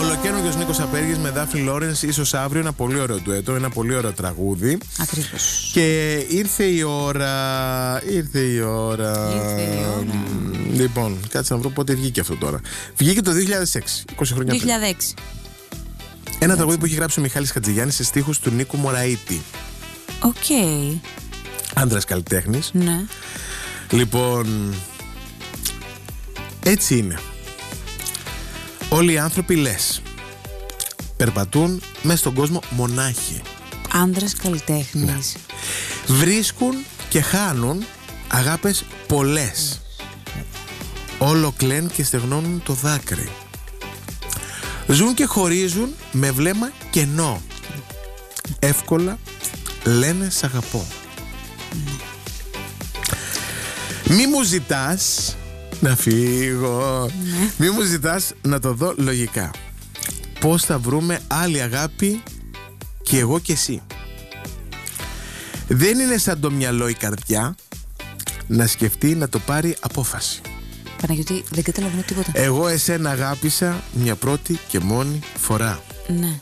Ολοκαίνουργιος Νίκος Απέργης με Δάφνη Λόρενς, ίσως αύριο. Ένα πολύ ωραίο ντουέτο, ένα πολύ ωραίο τραγούδι. Ακριβώς. Και ήρθε η ώρα. Λοιπόν, κάτσε να βρω πότε βγήκε αυτό τώρα. Βγήκε το 2006, 20 χρόνια πριν. 2006. Ένα τραγούδι που έχει γράψει ο Μιχάλης Χατζηγιάννης σε στίχους του Νίκου Μωραήτη. Οκ. Άντρας καλλιτέχνης. Ναι. Λοιπόν, έτσι είναι. Όλοι οι άνθρωποι, λες, περπατούν μέσα στον κόσμο μονάχοι. Άντρας καλλιτέχνης. Ναι. Βρίσκουν και χάνουν αγάπες πολλές. Όλο κλαίν και στεγνώνουν το δάκρυ. Ζουν και χωρίζουν με βλέμμα κενό. Εύκολα λένε σ' αγαπώ. Μη μου ζητάς να φύγω. Μη μου ζητάς να το δω λογικά. Πώς θα βρούμε άλλη αγάπη κι εγώ κι εσύ. Δεν είναι σαν το μυαλό η καρδιά να σκεφτεί να το πάρει απόφαση. Παναγιώτη, δεν καταλαβαίνω τίποτα. Εγώ εσένα αγάπησα μια πρώτη και μόνη φορά. Ναι.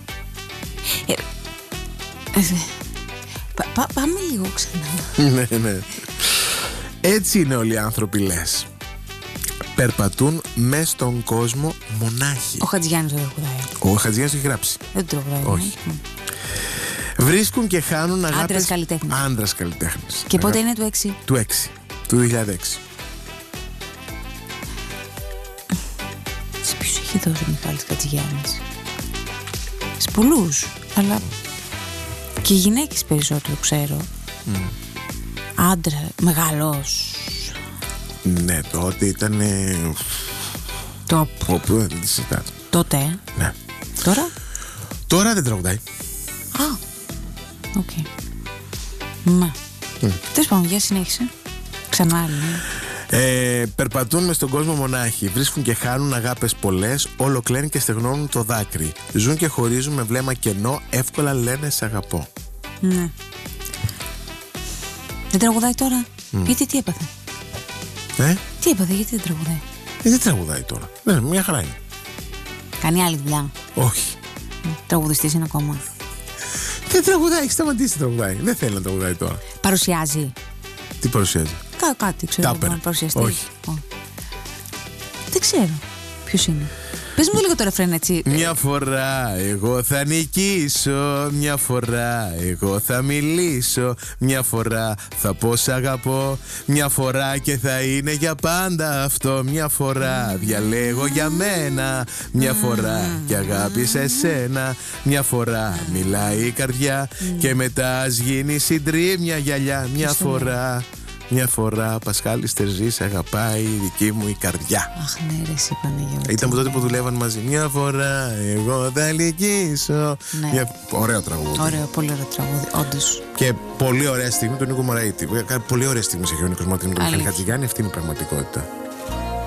Πάμε λίγο ξανά. Ναι. Έτσι είναι όλοι οι άνθρωποι, λες. Περπατούν μες στον κόσμο μονάχοι. Ο Χατζηγιάννης το τραγουδάει. Ο Χατζηγιάννης το έχει γράψει. Δεν το τραγουδάει. Όχι. Βρίσκουν και χάνουν αγάπες. Άντρας καλλιτέχνης. Άντρας καλλιτέχνης. Και πότε είναι του 6? Του 6. Του 2006. Σε ποιους έχει δώσει ο Μιχάλης Χατζηγιάννης? Σε πολλούς. Αλλά και γυναίκες περισσότερο ξέρω. Άντρα, μεγαλός. Ναι, τότε ήταν. Top. Όπου δεν τη συζητάτε. Τότε. Ναι. Τώρα. Τώρα δεν τραγουδάει. Α. Οκ. Μα. Τέλος πάντων, για συνέχισε. Ξανά άλλη. Περπατούν μες στον κόσμο μονάχοι. Βρίσκουν και χάνουν αγάπες πολλές. Όλο κλαίνουν και στεγνώνουν το δάκρυ. Ζουν και χωρίζουν με βλέμμα κενό. Εύκολα λένε σ' αγαπώ. Ναι. Δεν τραγουδάει τώρα? Γιατί τι έπαθε? Τι έπαθε, γιατί δεν τραγουδάει? Δεν τραγουδάει τώρα. Ναι, μια χαρά είναι. Κάνει άλλη δουλειά? Όχι. Τραγουδιστής είναι ακόμα? Δεν τραγουδάει, έχει σταματήσει να τραγουδάει. Δεν θέλει να τραγουδάει τώρα. Παρουσιάζει? Τι παρουσιάζει? Κάτι ξέρω. Παρουσιαστή. Όχι. Δεν ξέρω. Ποιος είναι? Πες μου λίγο το ρεφρέν έτσι. Μια φορά εγώ θα νικήσω. Μια φορά εγώ θα μιλήσω. Μια φορά θα πω σ' αγαπώ. Μια φορά και θα είναι για πάντα αυτό. Μια φορά διαλέγω για μένα. Μια φορά και αγάπησα εσένα. Μια φορά μιλάει η καρδιά. Και μετά ας γίνει συντρίμμια γυαλιά. Μια φορά Πασχάλης Τερζής αγαπάει η δική μου η καρδιά. Αχ, ναι, ρε, εσύ Παναγιώτη. Ήταν από τότε που δουλεύαν μαζί. Μια φορά εγώ θα λυγίσω. Ναι. Ωραίο τραγούδι. Ωραίο, πολύ ωραίο τραγούδι, όντως. Και πολύ ωραία στιγμή του Νίκου Μωραήτη. Πολύ ωραία στιγμή έχει ο Νίκος Μωραήτη με τον Μιχάλη Χατζηγιάννη. Αυτή είναι η πραγματικότητα.